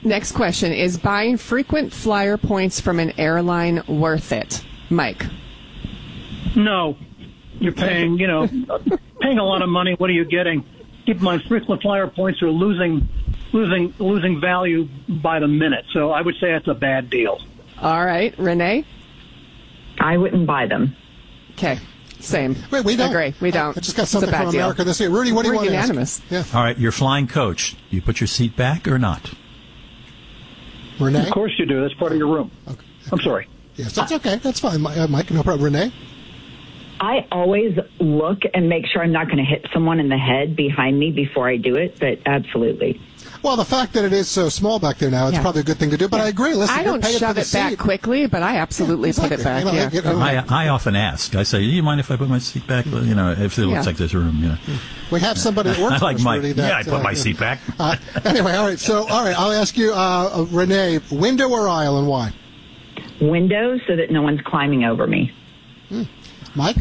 Next question. Is buying frequent flyer points from an airline worth it? Mike. No. You're paying, paying a lot of money. What are you getting? Keep in mind, frequent flyer points are losing value by the minute. So I would say it's a bad deal. All right. Renee? I wouldn't buy them. Okay. Same. Wait, we don't. Agree. We don't. I just got something from America this year. Rudy, what do you want to ask? We're unanimous. Yeah. All right, you're flying coach. You put your seat back or not? Renee? Of course you do. That's part of your room. Okay. I'm sorry. Yes, that's okay. That's fine. Mike, no problem. Renee? I always look and make sure I'm not going to hit someone in the head behind me before I do it, but absolutely. Well, the fact that it is so small back there now, it's probably a good thing to do. But I agree. Listen, I don't shove it back quickly, but I absolutely put it back. I often ask. I say, "Do you mind if I put my seat back?" If it looks like this room, We have somebody that works. I like Mike. Rudy, I put my seat back. Anyway, all right. So, I'll ask you, Renee, window or aisle, and why? Window, so that no one's climbing over me. Mike?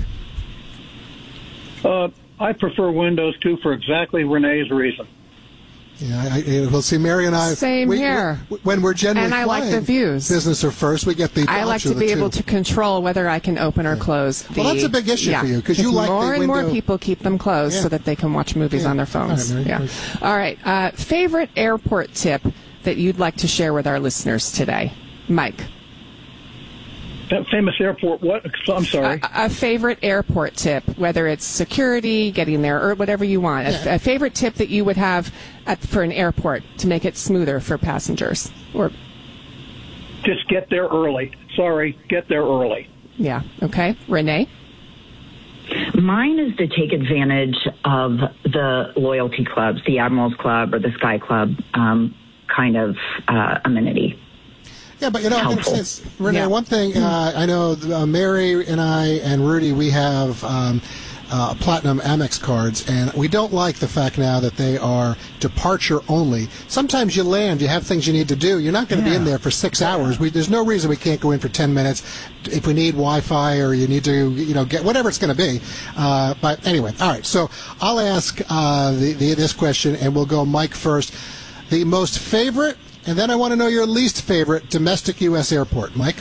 I prefer windows too for exactly Renee's reason. Yeah, we'll see. Mary and I. Same here. When we're generally and I like the views. Business or first, we get the. I like to be able to control whether I can open or close. Well, that's a big issue for you because you like more the and window. more people keep them closed so that they can watch movies on their phones. All right. Favorite airport tip that you'd like to share with our listeners today, Mike? That famous airport, what? I'm sorry. A favorite airport tip, whether it's security, getting there, or whatever you want. A favorite tip that you would have for an airport to make it smoother for passengers. Or just get there early. Sorry, get there early. Yeah. Okay. Renee? Mine is to take advantage of the loyalty clubs, the Admirals Club or the Sky Club kind of amenity. Yeah, but Renee, one thing, I know Mary and I and Rudy, we have platinum Amex cards, and we don't like the fact now that they are departure only. Sometimes you land, you have things you need to do. You're not going to be in there for 6 hours. There's no reason we can't go in for 10 minutes if we need Wi-Fi or you need to, get whatever it's going to be. But anyway, all right. So I'll ask this question, and we'll go Mike first. The most favorite. And then I want to know your least favorite domestic U.S. airport. Mike?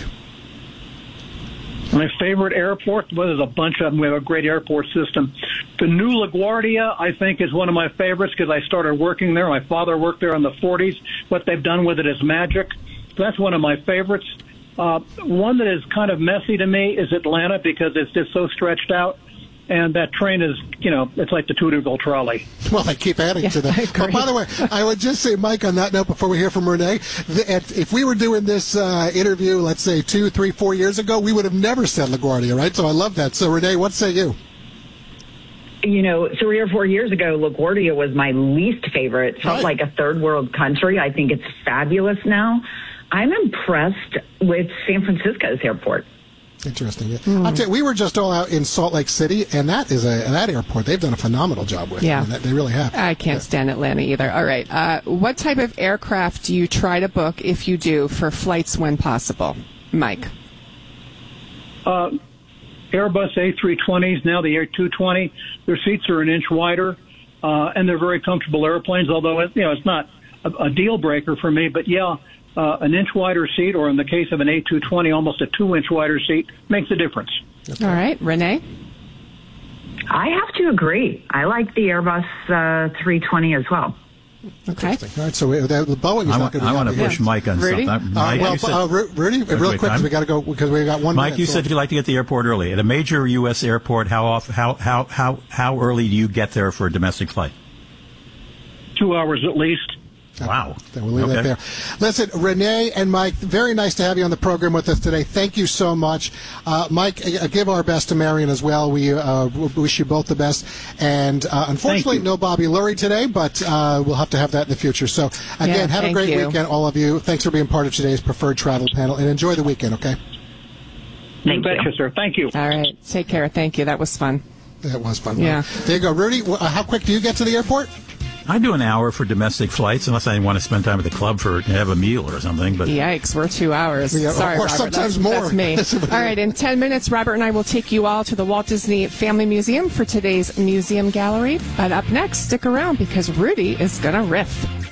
My favorite airport? Well, there's a bunch of them. We have a great airport system. The new LaGuardia, I think, is one of my favorites because I started working there. My father worked there in the 40s. What they've done with it is magic. So that's one of my favorites. One that is kind of messy to me is Atlanta because it's just so stretched out. And that train is, it's like the Tudorville trolley. Well, they keep adding to that. Oh, by the way, I would just say, Mike, on that note, before we hear from Renee, if we were doing this interview, let's say 2, 3, 4 years ago, we would have never said LaGuardia, right? So I love that. So, Renee, what say you? 3 or 4 years ago, LaGuardia was my least favorite. It felt like a third world country. I think it's fabulous now. I'm impressed with San Francisco's airport. Interesting. Yeah. I'll tell you, we were just all out in Salt Lake City, and that airport they've done a phenomenal job with. Yeah, they really have. I can't stand Atlanta either. All right, what type of aircraft do you try to book if you do for flights when possible, Mike? Airbus A320s, now the A220. Their seats are an inch wider, and they're very comfortable airplanes. Although it's not a deal breaker for me, but an inch wider seat, or in the case of an A220, almost a 2-inch wider seat, makes a difference. All right. Renee? I have to agree. I like the Airbus 320 as well. Okay. All right, so the Boeing is not going to be I want to push Mike on Rudy? something. Mike, Rudy, real quick, because we got to go, because we got 1 minute. Mike, you said you like to get to the airport early. At a major U.S. airport, how early do you get there for a domestic flight? 2 hours at least. Wow. Then we'll leave that there. Listen, Renee and Mike, very nice to have you on the program with us today. Thank you so much. Mike, give our best to Marion as well. We wish you both the best. And unfortunately, no Bobby Lurie today, but we'll have to have that in the future. So, again, have a great weekend, all of you. Thanks for being part of today's Preferred Travel Panel, and enjoy the weekend, okay? You betcha, sir. Thank you. All right. Take care. Thank you. That was fun. That was fun. Yeah. There you go. Rudy, how quick do you get to the airport? I do an hour for domestic flights, unless I want to spend time at the club to have a meal or something. But yikes, we're 2 hours. Yeah, Sorry, or Robert. sometimes more. That's me. All right, in 10 minutes, Robert and I will take you all to the Walt Disney Family Museum for today's museum gallery. But up next, stick around because Rudy is going to riff.